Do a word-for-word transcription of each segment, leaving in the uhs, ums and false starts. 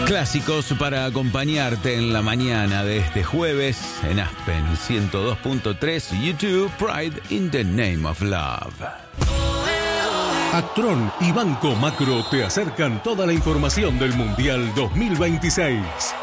Clásicos para acompañarte en la mañana de este jueves en Aspen ciento dos punto tres, YouTube, Pride in the Name of Love. Actron y Banco Macro te acercan toda la información del Mundial dos mil veintiséis.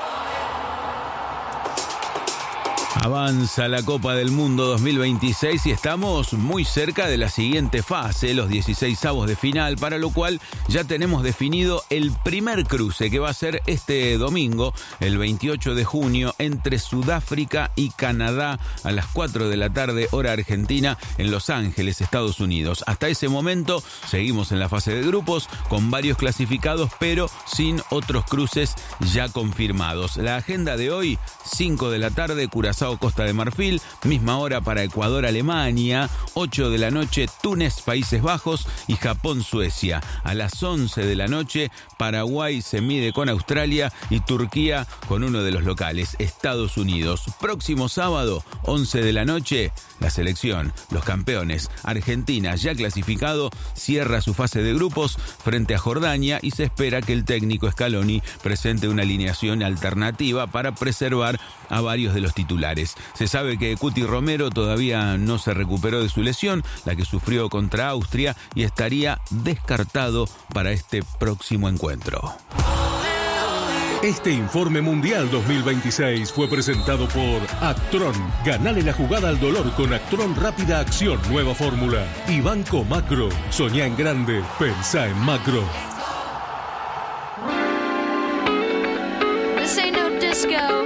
Avanza la Copa del Mundo dos mil veintiséis y estamos muy cerca de la siguiente fase, los dieciseisavos de final, para lo cual ya tenemos definido el primer cruce que va a ser este domingo, el veintiocho de junio, entre Sudáfrica y Canadá a las cuatro de la tarde, hora argentina, en Los Ángeles, Estados Unidos. Hasta ese momento seguimos en la fase de grupos con varios clasificados, pero sin otros cruces ya confirmados. La agenda de hoy, cinco de la tarde, Curazao, Costa de Marfil, misma hora para Ecuador, Alemania, ocho de la noche, Túnez, Países Bajos y Japón, Suecia. A las once de la noche, Paraguay se mide con Australia y Turquía con uno de los locales, Estados Unidos. Próximo sábado, once de la noche, la selección, los campeones, Argentina, ya clasificado, cierra su fase de grupos frente a Jordania y se espera que el técnico Scaloni presente una alineación alternativa para preservar a varios de los titulares. Se sabe que Cuti Romero todavía no se recuperó de su lesión, la que sufrió contra Austria, y estaría descartado para este próximo encuentro. Este informe Mundial dos mil veintiséis fue presentado por Actron. Ganale la jugada al dolor con Actron Rápida Acción, nueva fórmula. Y Banco Macro. Soñá en grande, pensá en macro. This ain't no disco.